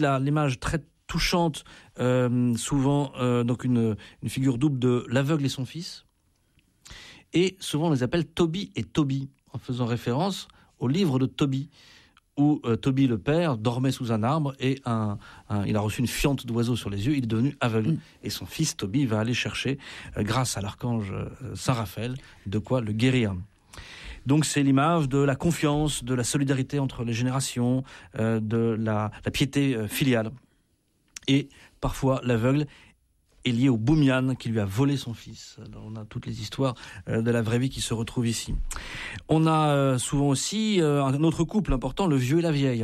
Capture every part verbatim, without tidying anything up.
La, l'image très touchante, euh, souvent euh, donc une, une figure double de l'aveugle et son fils. Et souvent on les appelle Toby et Toby, en faisant référence au livre de Toby, où euh, Toby le père dormait sous un arbre et un, un, il a reçu une fiente d'oiseau sur les yeux, il est devenu aveugle. Mmh. Et son fils Toby va aller chercher, euh, grâce à l'archange euh, Saint Raphaël, de quoi le guérir. Donc c'est l'image de la confiance, de la solidarité entre les générations, euh, de la, la piété euh, filiale. Et parfois l'aveugle est lié au Boumyan qui lui a volé son fils. Alors, on a toutes les histoires euh, de la vraie vie qui se retrouvent ici. On a euh, souvent aussi euh, un autre couple important, le vieux et la vieille,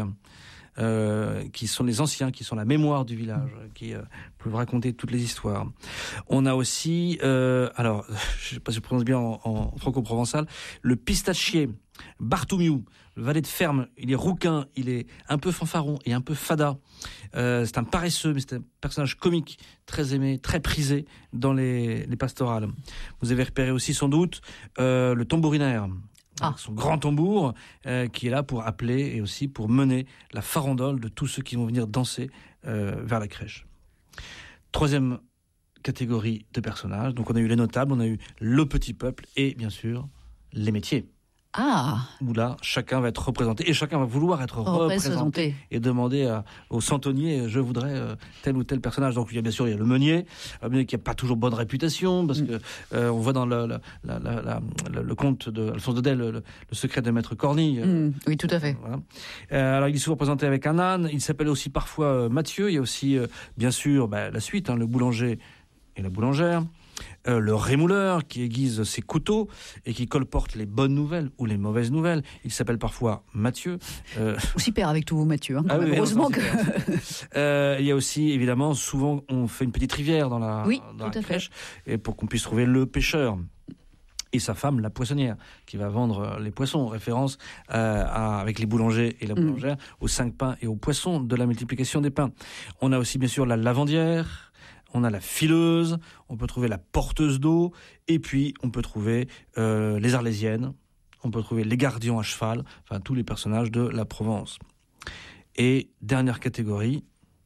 euh, qui sont les anciens, qui sont la mémoire du village, qui euh, peuvent raconter toutes les histoires. On a aussi, euh, alors, je ne sais pas si je prononce bien en, en franco-provençal, le pistachier, Barthoumiou, le valet de ferme. Il est rouquin, il est un peu fanfaron et un peu fada. Euh, c'est un paresseux, mais c'est un personnage comique, très aimé, très prisé dans les, les pastorales. Vous avez repéré aussi sans doute euh, le tambourinaire. Ah. Son grand tambour euh, qui est là pour appeler et aussi pour mener la farandole de tous ceux qui vont venir danser euh, vers la crèche. Troisième catégorie de personnages, donc on a eu les notables, on a eu le petit peuple et bien sûr les métiers. Ah. Où là, chacun va être représenté et chacun va vouloir être représenté, représenté et demander à, au centonnier, je voudrais euh, tel ou tel personnage. Donc il y a bien sûr il y a le meunier, le meunier qui n'a pas toujours bonne réputation parce mm. que euh, on voit dans le, la, la, la, la, le conte de Alphonse Daudet, le, le, le secret de Maître Cornille. Mm. Oui, tout à fait. Voilà. Euh, alors il est souvent représenté avec un âne. Il s'appelle aussi parfois euh, Mathieu. Il y a aussi euh, bien sûr bah, la suite, hein, le boulanger et la boulangère. Euh, le rémouleur qui aiguise ses couteaux et qui colporte les bonnes nouvelles ou les mauvaises nouvelles. Il s'appelle parfois Mathieu. Euh... Aussi père avec tout vous, Mathieu. Hein, ah oui, heureusement que. euh, il y a aussi, évidemment, souvent, on fait une petite rivière dans la, oui, dans la crèche et pour qu'on puisse trouver le pêcheur. Et sa femme, la poissonnière, qui va vendre les poissons, en référence euh, à, avec les boulangers et la boulangère, mmh. aux cinq pains et aux poissons de la multiplication des pains. On a aussi, bien sûr, la lavandière. On a la fileuse, on peut trouver la porteuse d'eau, et puis on peut trouver euh, les arlésiennes, on peut trouver les gardiens à cheval, enfin tous les personnages de la Provence. Et dernière catégorie,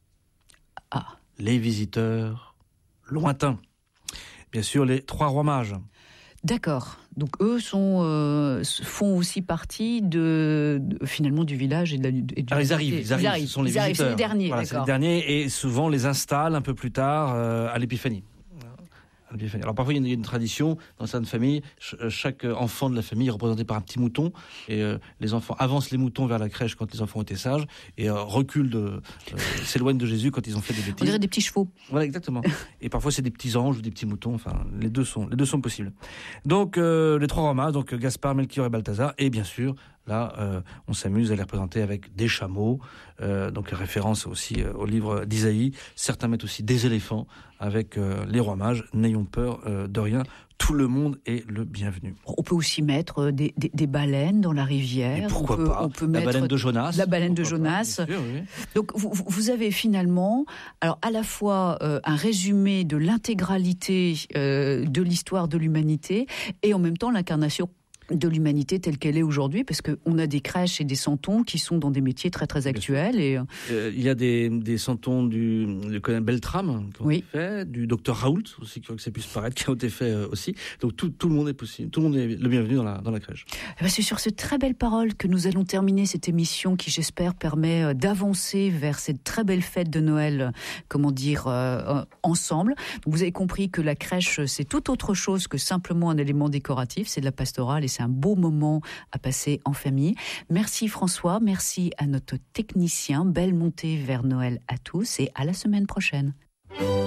ah. les visiteurs lointains. Bien sûr, les trois rois mages. D'accord. Donc eux sont, euh, font aussi partie de, de finalement du village et de la. Et du Alors ils arrivent, ils arrivent, ils arrivent, ce sont les ils visiteurs. Arrivent, c'est les derniers, voilà, d'accord. C'est les derniers et souvent les installent un peu plus tard euh, à l'épiphanie. Alors parfois il y a une tradition dans certaines familles, chaque enfant de la famille est représenté par un petit mouton et euh, les enfants avancent les moutons vers la crèche quand les enfants étaient sages et euh, reculent, de, euh, s'éloignent de Jésus quand ils ont fait des bêtises. On dirait des petits chevaux. Voilà, exactement. Et parfois c'est des petits anges ou des petits moutons, enfin les deux sont, les deux sont possibles. Donc euh, les trois rois mages, donc Gaspard, Melchior et Balthazar, et bien sûr là euh, on s'amuse à les représenter avec des chameaux, euh, donc référence aussi euh, au livre d'Isaïe. Certains mettent aussi des éléphants avec euh, les rois mages. N'ayons peur euh, de rien, tout le monde est le bienvenu. On peut aussi mettre des, des, des baleines dans la rivière. Et pourquoi on peut, pas on peut la mettre baleine de Jonas. La baleine de Jonas. Pas, bien sûr, oui. Donc vous, vous avez finalement, alors à la fois euh, un résumé de l'intégralité euh, de l'histoire de l'humanité et en même temps l'incarnation de l'humanité telle qu'elle est aujourd'hui, parce qu'on a des crèches et des santons qui sont dans des métiers très très actuels. Et euh, il y a des, des santons du, du colonel Beltrame qui ont oui. été faits, du docteur Raoult aussi, qui, que ça puisse paraître, qui ont été faits euh, aussi. Donc tout, tout le monde est possible, tout le monde est le bienvenu dans la, dans la crèche. Eh ben c'est sur ces très belles paroles que nous allons terminer cette émission qui, j'espère, permet d'avancer vers cette très belle fête de Noël, comment dire, euh, ensemble. Donc vous avez compris que la crèche, c'est tout autre chose que simplement un élément décoratif, c'est de la pastorale et c'est un beau moment à passer en famille. Merci François, merci à notre technicien. Belle montée vers Noël à tous et à la semaine prochaine.